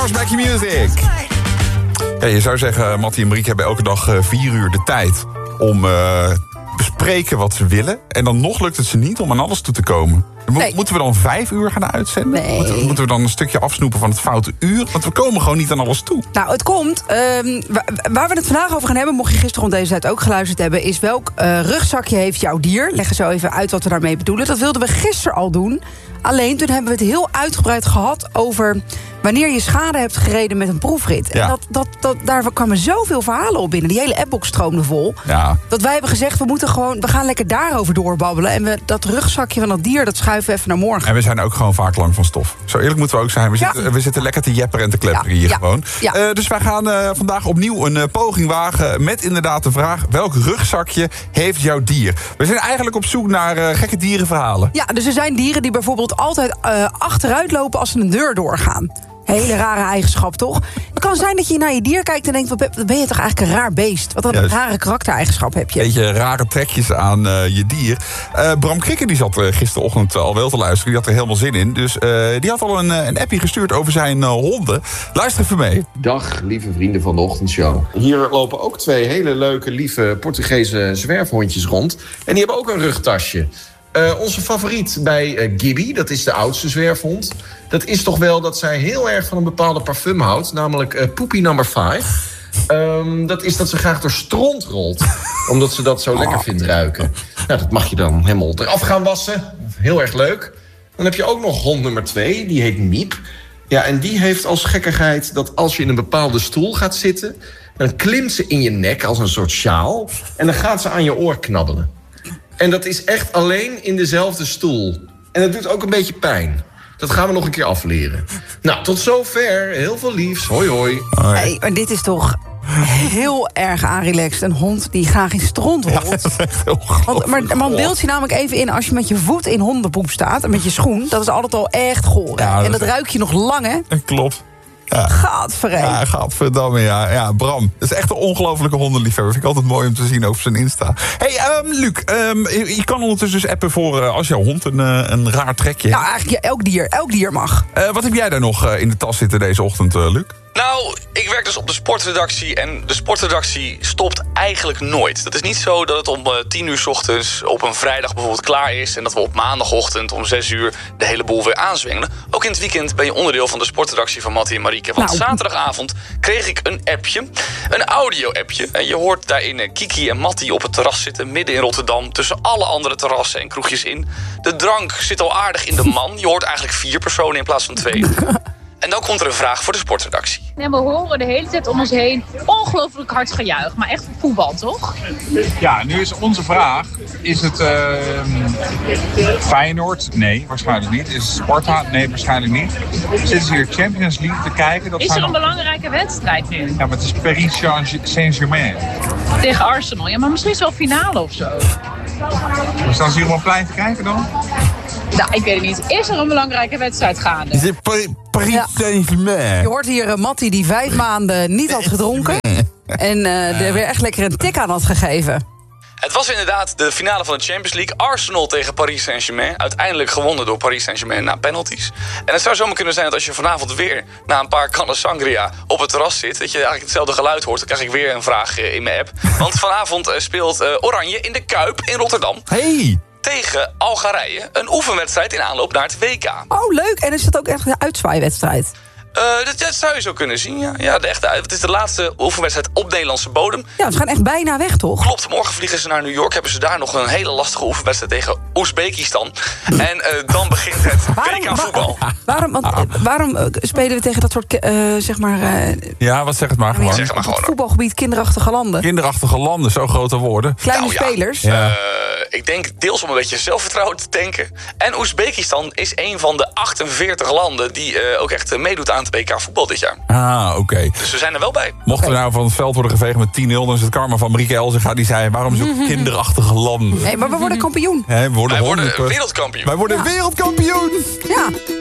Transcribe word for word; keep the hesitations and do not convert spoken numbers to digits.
Mars, Back Your Music. Ja, je zou zeggen, Mattie en Marieke hebben elke dag uh, vier uur de tijd om uh, bespreken wat ze willen. En dan nog lukt het ze niet om aan alles toe te komen. Mo- nee. Moeten we dan vijf uur gaan uitzenden? Nee. Moeten, we, moeten we dan een stukje afsnoepen van het foute uur? Want we komen gewoon niet aan alles toe. Nou, het komt. Um, waar, waar we het vandaag over gaan hebben, mocht je gisteren rond deze tijd ook geluisterd hebben, is welk uh, rugzakje heeft jouw dier? Leggen zo even uit wat we daarmee bedoelen. Dat wilden we gisteren al doen. Alleen toen hebben we het heel uitgebreid gehad over wanneer je schade hebt gereden met een proefrit. Ja. En dat, dat, dat, daar kwamen zoveel verhalen op binnen. Die hele appbox stroomde vol. Ja. Dat wij hebben gezegd, we moeten gewoon, we gaan lekker daarover doorbabbelen. En we, dat rugzakje van dat dier, dat schuiven we even naar morgen. En we zijn ook gewoon vaak lang van stof. Zo eerlijk moeten we ook zijn. We, Ja. zitten, we zitten lekker te jepperen en te klepperen ja. hier Ja. gewoon. Ja. Uh, dus wij gaan uh, vandaag opnieuw een uh, poging wagen met inderdaad de vraag: welk rugzakje heeft jouw dier? We zijn eigenlijk op zoek naar uh, gekke dierenverhalen. Ja, dus er zijn dieren die bijvoorbeeld altijd uh, achteruit lopen als ze een deur doorgaan. Hele rare eigenschap, toch? Het kan zijn dat je naar je dier kijkt en denkt, wat ben je toch eigenlijk een raar beest? Wat een Juist. rare karaktereigenschap heb je. Beetje rare trekjes aan uh, je dier. Uh, Bram Krikke die zat uh, gisterochtend al wel te luisteren. Die had er helemaal zin in. Dus uh, die had al een, een appje gestuurd over zijn uh, honden. Luister even mee. Dag, lieve vrienden van de ochtendshow. Hier lopen ook twee hele leuke, lieve Portugese zwerfhondjes rond. En die hebben ook een rugtasje. Uh, onze favoriet bij uh, Gibby, dat is de oudste zwerfhond. Dat is toch wel dat zij heel erg van een bepaalde parfum houdt. Namelijk uh, Poepie number vijf. Um, dat is dat ze graag door stront rolt. Omdat ze dat zo lekker vindt ruiken. Nou, dat mag je dan helemaal eraf gaan wassen. Heel erg leuk. Dan heb je ook nog hond nummer twee, die heet Miep. Ja, en die heeft als gekkigheid dat als je in een bepaalde stoel gaat zitten, dan klimt ze in je nek als een soort sjaal. En dan gaat ze aan je oor knabbelen. En dat is echt alleen in dezelfde stoel. En dat doet ook een beetje pijn. Dat gaan we nog een keer afleren. Nou, tot zover. Heel veel liefs. Hoi, hoi. hoi. Hey, maar dit is toch heel erg aanrelaxed. Een hond die graag in stront rolt. Ja, dat is echt heel Want, maar man beeld je namelijk even in als je met je voet in hondenpoep staat en met je schoen. Dat is altijd al echt goor. Ja, dat en dat is... ruik je nog lang, hè? Klopt. Ja. Gadverree. Ja, gadverdamme, ja. Ja, Bram. Dat is echt een ongelofelijke hondenliefhebber. Vind ik altijd mooi om te zien op zijn Insta. Hey, um, Luc, um, je, je kan ondertussen dus appen voor uh, als jouw hond een, uh, een raar trekje heeft. Nou, eigenlijk ja, elk dier. Elk dier mag. Uh, wat heb jij daar nog uh, in de tas zitten deze ochtend, uh, Luc? Nou, ik werk dus op de sportredactie en de sportredactie stopt eigenlijk nooit. Het is niet zo dat het om uh, tien uur 's ochtends op een vrijdag bijvoorbeeld klaar is en dat we op maandagochtend om zes uur de hele boel weer aanzwengelen. Ook in het weekend ben je onderdeel van de sportredactie van Mattie en Marieke. Want Nou. zaterdagavond kreeg ik een appje, een audio-appje. En je hoort daarin uh, Kiki en Mattie op het terras zitten, midden in Rotterdam, tussen alle andere terrassen en kroegjes in. De drank zit al aardig in de man. Je hoort eigenlijk vier personen in plaats van twee. En dan komt er een vraag voor de sportredactie. En we horen de hele tijd om ons heen ongelooflijk hard gejuich. Maar echt voetbal, toch? Ja, nu is onze vraag. Is het uh, Feyenoord? Nee, waarschijnlijk niet. Is het Sparta? Nee, waarschijnlijk niet. Zitten ze hier Champions League te kijken? Dat Is zijn er een nog... belangrijke wedstrijd nu? Ja, maar het is Paris Saint-Germain. Tegen Arsenal. Ja, maar misschien is het wel finale of zo. Dus dan zien we op plein te kijken dan? Nou, ik weet het niet. Is er een belangrijke wedstrijd gaande? Is het Paris Ja. Saint-Germain? Je hoort hier uh, Mattie die vijf maanden niet had gedronken. En uh, er weer echt lekker een tik aan had gegeven. Het was inderdaad de finale van de Champions League. Arsenal tegen Paris Saint-Germain. Uiteindelijk gewonnen door Paris Saint-Germain na penalties. En het zou zomaar kunnen zijn dat als je vanavond weer na een paar kannen sangria op het terras zit, dat je eigenlijk hetzelfde geluid hoort. Dan krijg ik weer een vraag in mijn app. Want vanavond speelt uh, Oranje in de Kuip in Rotterdam. Hey! Tegen Algerije. Een oefenwedstrijd in aanloop naar het W K. Oh, leuk. En is dat ook echt een uitzwaaiwedstrijd? Uh, dat, dat zou je zo kunnen zien, ja. ja de echte, het is de laatste oefenwedstrijd op Nederlandse bodem. Ja, ze gaan echt bijna weg, toch? Klopt, morgen vliegen ze naar New York. Hebben ze daar nog een hele lastige oefenwedstrijd tegen Oezbekistan. En uh, dan begint het W K voetbal. Waar, waarom, want, uh, waarom uh, spelen we tegen dat soort, uh, zeg maar... Uh, ja, wat zeg het maar gewoon. Zeg het maar gewoon. Voetbalgebied kinderachtige landen. Kinderachtige landen, zo grote woorden. Kleine nou, ja, spelers. Ja. Uh, ik denk deels om een beetje zelfvertrouwen te tanken. En Oezbekistan is een van de achtenveertig landen die uh, ook echt uh, meedoet aan het W K voetbal dit jaar. Ah, oké. Okay. Dus we zijn er wel bij. Mochten we nou van het veld worden geveegd met tien nul... dan is het karma van Marieke Elzega die zei... waarom zo'n kinderachtige landen? Nee, maar we worden kampioen. He, we worden Wij worden honderd... wereldkampioen. Wij worden Ja. wereldkampioen! Ja.